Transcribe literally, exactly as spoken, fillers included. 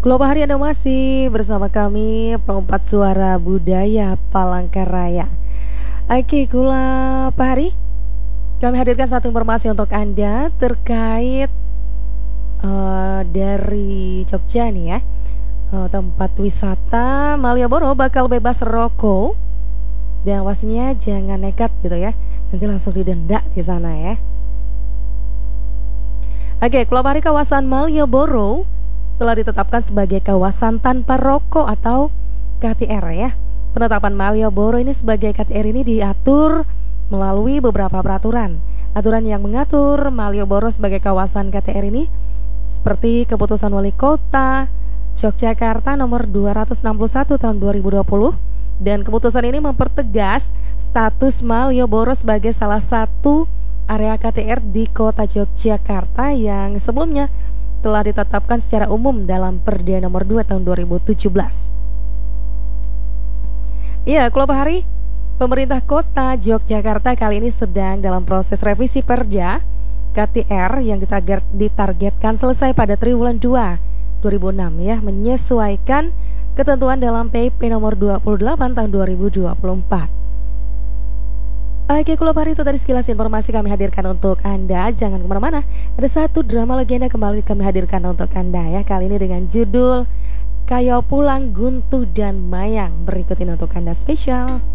Kelompok hari Anda masih bersama kami Perempat Suara Budaya Palangkaraya. Oke, Kula Pak Hari, kami hadirkan satu informasi untuk Anda terkait uh, dari Jogja nih ya. Uh, tempat wisata Malioboro bakal bebas rokok. Dan awasnya jangan nekat gitu ya. Nanti langsung didenda di sana ya. Oke, Kelompok hari kawasan Malioboro telah ditetapkan sebagai kawasan tanpa rokok atau K T R ya. Penetapan Malioboro ini sebagai K T R ini diatur melalui beberapa peraturan. Aturan yang mengatur Malioboro sebagai kawasan K T R ini seperti Keputusan Wali Kota Yogyakarta nomor dua ratus enam puluh satu tahun dua ribu dua puluh, dan keputusan ini mempertegas status Malioboro sebagai salah satu area K T R di Kota Yogyakarta yang sebelumnya telah ditetapkan secara umum dalam Perda nomor dua tahun dua ribu tujuh belas. Iya, Kelompok hari, pemerintah Kota Yogyakarta kali ini sedang dalam proses revisi Perda K T R yang ditarget, ditargetkan selesai pada triwulan dua dua ribu enam ya, menyesuaikan ketentuan dalam P P nomor dua puluh delapan tahun dua ribu dua puluh empat. Oke, Kelompok hari, itu tadi sekilas informasi kami hadirkan untuk Anda. Jangan kemana-mana, ada satu drama legenda kembali kami hadirkan untuk Anda ya. Kali ini dengan judul Kayo Pulang Guntu dan Mayang. Berikut ini untuk Anda spesial.